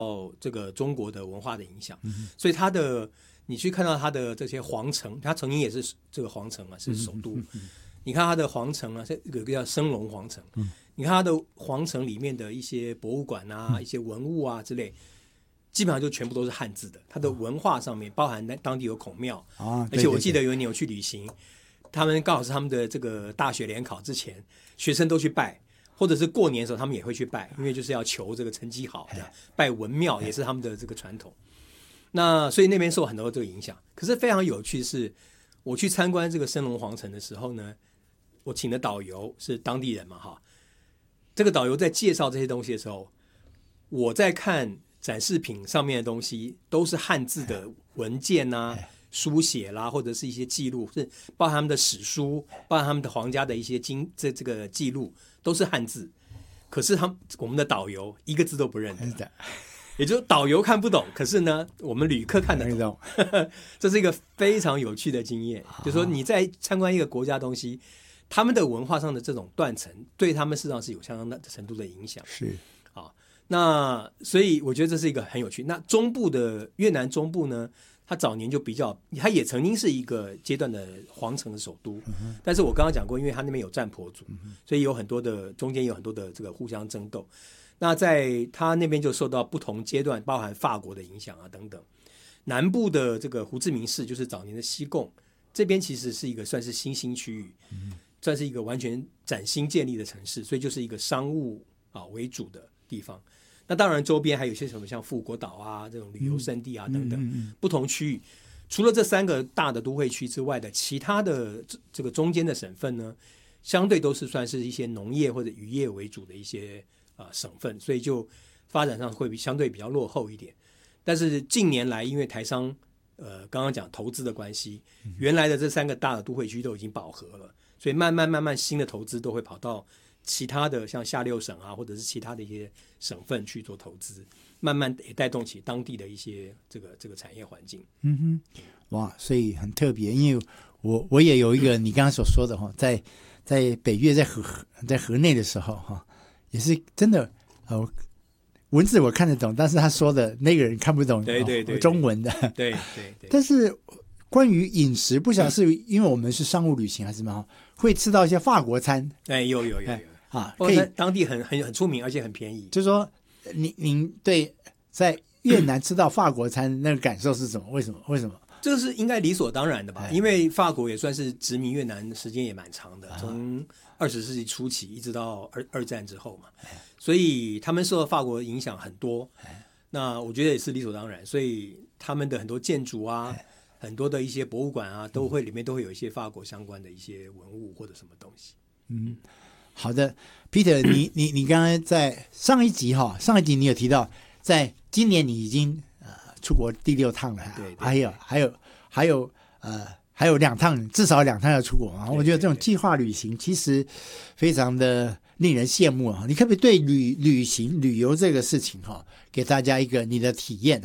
这个中国的文化的影响，所以你去看到它的这些皇城，它曾经也是这个皇城啊，是首都。你看它的皇城啊，有个叫升龙皇城，你看它的皇城里面的一些博物馆啊、一些文物啊之类，基本上就全部都是汉字的。它的文化上面包含当地有孔庙啊，而且我记得有一年我去旅行，他们刚好是他们的这个大学联考之前，学生都去拜。或者是过年的时候他们也会去拜，因为就是要求这个成绩好的，拜文庙也是他们的这个传统。那所以那边受很多这个影响。可是非常有趣是，我去参观这个升龙皇城的时候呢，我请的导游是当地人嘛哈，这个导游在介绍这些东西的时候，我在看展示品上面的东西都是汉字的文件啊、书写啦，或者是一些记录，是包含他们的史书，包含他们的皇家的一些这个记录。都是汉字，可是我们的导游一个字都不认得，也就是导游看不懂，可是呢，我们旅客看得懂。这是一个非常有趣的经验，就是说你在参观一个国家的东西，他们的文化上的这种断层，对他们事实上是有相当的程度的影响。 是啊，那所以我觉得这是一个很有趣。那中部的越南中部呢？它早年就它也曾经是一个阶段的皇城的首都，但是我刚刚讲过，因为它那边有占婆族，所以中间有很多的这个互相争斗。那在它那边就受到不同阶段，包含法国的影响啊等等。南部的这个胡志明市，就是早年的西贡，这边其实是一个算是新兴区域，算是一个完全崭新建立的城市，所以就是一个商务为主的地方。那当然周边还有一些什么像富国岛啊这种旅游胜地啊等等，不同区域除了这3个大的都会区之外的其他的这个中间的省份呢，相对都是算是一些农业或者渔业为主的一些省份，所以就发展上会相对比较落后一点。但是近年来因为台商刚刚讲投资的关系，原来的这3个大的都会区都已经饱和了，所以慢慢新的投资都会跑到其他的像下6省啊，或者是其他的一些省份去做投资，慢慢也带动起当地的一些这个产业环境。 哇，所以很特别，因为我也有一个你刚刚所说的哈，在北越在河内的时候哈，也是真的文字我看得懂，但是他说的那个人看不懂对中文的。 对。 但是关于饮食，不晓得是因为我们是商务旅行还是什么，会吃到一些法国餐。 有可以，当地很出名，而且很便宜。 就是说，您对在越南吃到法国餐那个感受是什么？为什么？ 这是应该理所当然的吧？因为法国也算是殖民越南的时间也蛮长的，从20世纪初期一直到二战之后嘛，所以他们受到法国影响很多。那我觉得也是理所当然，所以他们的很多建筑啊，很多的一些博物馆啊，里面都会有一些法国相关的一些文物或者什么东西。 好的 ，Peter， 你刚刚在上一集你有提到，在今年你已经出国第6趟了， 对， 还有2趟，至少2趟要出国啊。我觉得这种计划旅行其实非常的令人羡慕啊。你可不可以对旅游这个事情给大家一个你的体验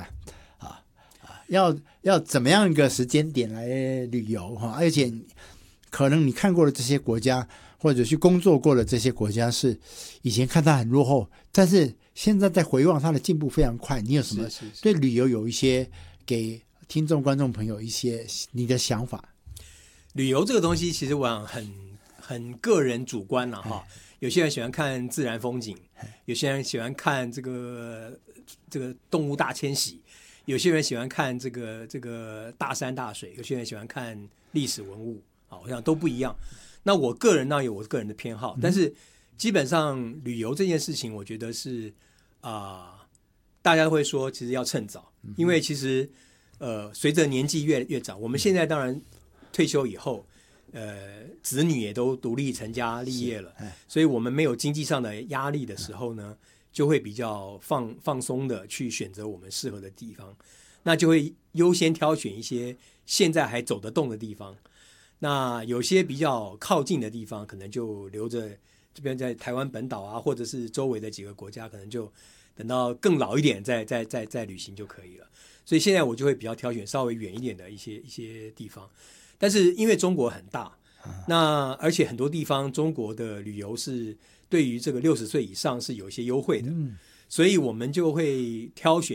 要怎么样一个时间点来旅游而且可能你看过的这些国家，或者去工作过的这些国家，是以前看它很落后，但是现在在回望它的进步非常快。你有什么对旅游有一些给听众观众朋友一些你的想法？ 旅游这个东西其实我想很个人主观了有些人喜欢看自然风景，有些人喜欢看这个动物大迁徙，有些人喜欢看这个大山大水，有些人喜欢看历史文物我想都不一样。那我个人有我个人的偏好，但是基本上旅游这件事情，我觉得是大家会说其实要趁早，因为其实随着年纪越长，我们现在当然退休以后，子女也都独立成家立业了，所以我们没有经济上的压力的时候呢，就会比较放松的去选择我们适合的地方，那就会优先挑选一些现在还走得动的地方。那有些比较靠近的地方，可能就留着这边在台湾本岛啊，或者是周围的几个国家，可能就等到更老一点再旅行就可以了。所以现在我就会比较挑选稍微远一点的一些地方。但是因为中国很大，那而且很多地方中国的旅游是对于这个60岁以上是有一些优惠的， 所以我们就会挑选